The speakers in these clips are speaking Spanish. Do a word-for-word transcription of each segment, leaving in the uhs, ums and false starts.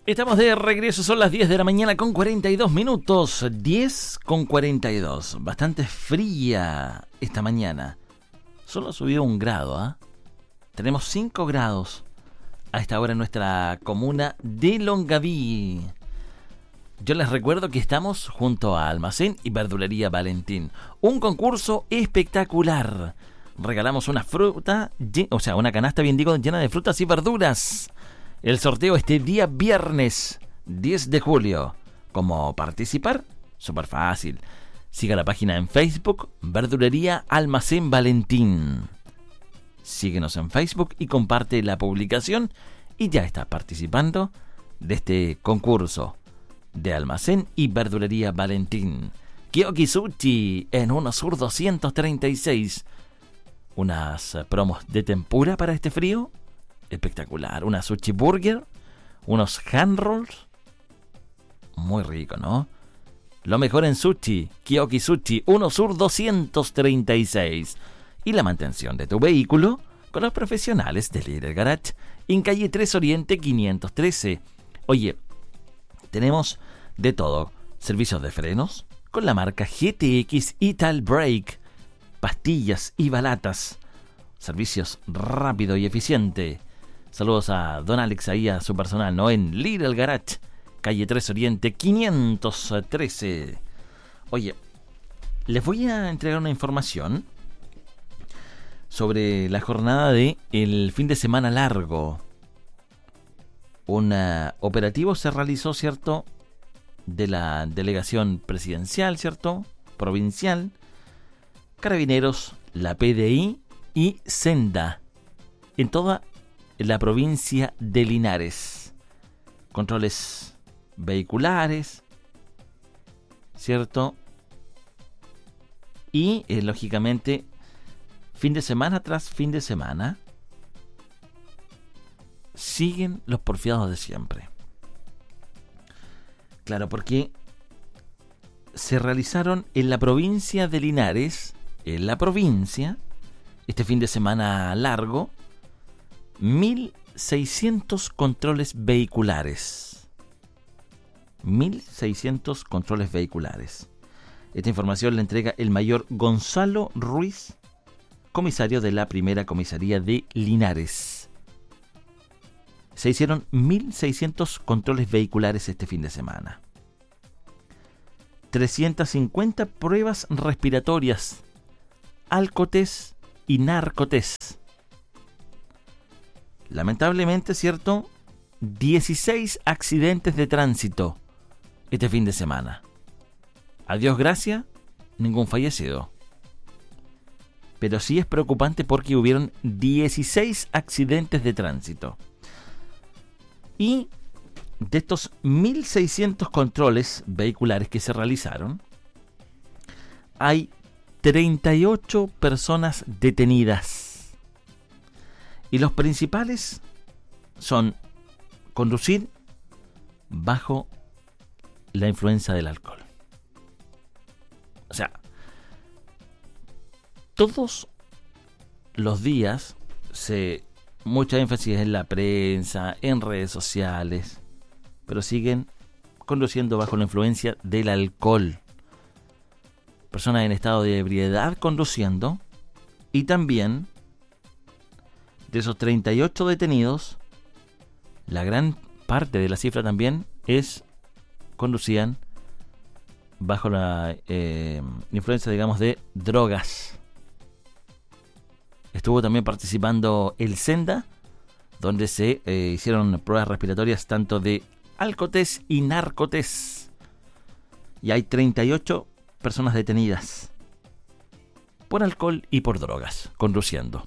Estamos de regreso, son las diez de la mañana con cuarenta y dos minutos. diez con cuarenta y dos. Bastante fría esta mañana. Solo ha subido un grado, ¿ah? ¿eh? Tenemos cinco grados a esta hora en nuestra comuna de Longaví. Yo les recuerdo que estamos junto a Almacén y Verdulería Valentín. Un concurso espectacular. Regalamos una fruta, o sea, una canasta, bien digo, llena de frutas y verduras. El sorteo este día viernes diez de julio. ¿Cómo participar? Súper fácil. Siga la página en Facebook, Verdulería Almacén Valentín. Síguenos en Facebook y comparte la publicación y ya está participando de este concurso de Almacén y Verdulería Valentín. Kiyoki Sushi en UNOSUR doscientos treinta y seis. Unas promos de tempura para este frío. Espectacular. Una sushi burger. Unos hand rolls. Muy rico, ¿no? Lo mejor en sushi. Kiyoki Sushi UNOSUR doscientos treinta y seis. Y la mantención de tu vehículo con los profesionales de Little Garage en calle tres Oriente quinientos trece. Oye, tenemos de todo. Servicios de frenos con la marca G T X Ital Brake. Pastillas y balatas. Servicios rápido y eficiente. Saludos a Don Alex, ahí a su personal, ¿no? En Little Garage, calle tres Oriente quinientos trece. Oye, les voy a entregar una información sobre la jornada de el fin de semana largo. Un uh, operativo se realizó, ¿cierto?, de la delegación presidencial, ¿cierto?, provincial, Carabineros, la P D I y Senda, en toda la provincia de Linares. Controles vehiculares, ¿cierto? Y, eh, lógicamente, fin de semana tras fin de semana, siguen los porfiados de siempre. Claro, porque se realizaron en la provincia de Linares, en la provincia, este fin de semana largo, mil seiscientos controles vehiculares. mil seiscientos controles vehiculares. Esta información la entrega el mayor Gonzalo Ruiz, comisario de la primera comisaría de Linares. Se hicieron mil seiscientos controles vehiculares este fin de semana. trescientas cincuenta pruebas respiratorias, alcotest y narcotest. Lamentablemente, ¿cierto?, dieciséis accidentes de tránsito este fin de semana. A Dios gracias, ningún fallecido. Pero sí es preocupante porque hubieron dieciséis accidentes de tránsito. Y de estos mil seiscientos controles vehiculares que se realizaron, hay treinta y ocho personas detenidas. Y los principales son conducir bajo la influencia del alcohol. O sea, todos los días se mucha énfasis en la prensa, en redes sociales, pero siguen conduciendo bajo la influencia del alcohol. Personas en estado de ebriedad conduciendo, y también de esos treinta y ocho detenidos, la gran parte de la cifra también es conducían bajo la eh, influencia, digamos, de drogas. Estuvo también participando el Senda, donde se eh, hicieron pruebas respiratorias tanto de alcotest y narcotest. Y hay treinta y ocho personas detenidas por alcohol y por drogas, conduciendo.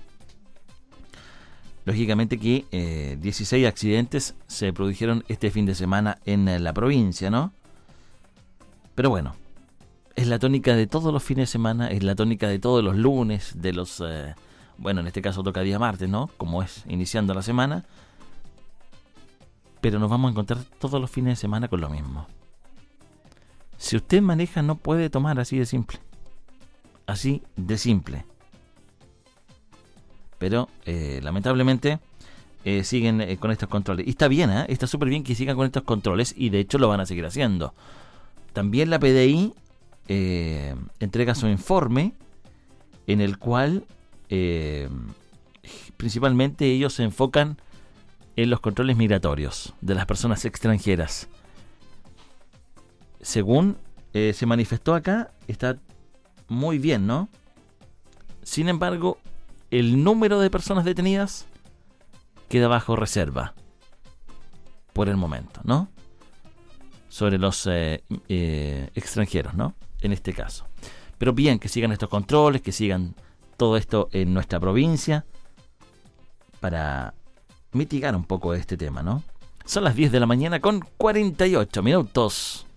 Lógicamente que eh, dieciséis accidentes se produjeron este fin de semana en la provincia, ¿no? Pero bueno, es la tónica de todos los fines de semana, es la tónica de todos los lunes, de los... Eh, bueno, en este caso toca día martes, ¿no? Como es iniciando la semana. Pero nos vamos a encontrar todos los fines de semana con lo mismo. Si usted maneja, no puede tomar, así de simple. Así de simple. Pero, eh, lamentablemente, eh, siguen eh, con estos controles. Y está bien, ¿eh? Está súper bien que sigan con estos controles y de hecho lo van a seguir haciendo. También la P D I eh, entrega su informe en el cual eh, principalmente ellos se enfocan en los controles migratorios de las personas extranjeras. Según eh, se manifestó acá, está muy bien, ¿no? Sin embargo, el número de personas detenidas queda bajo reserva por el momento, ¿no? Sobre los eh, eh, extranjeros, ¿no? En este caso. Pero bien, que sigan estos controles, que sigan todo esto en nuestra provincia para mitigar un poco este tema, ¿no? Son las diez de la mañana con cuarenta y ocho minutos.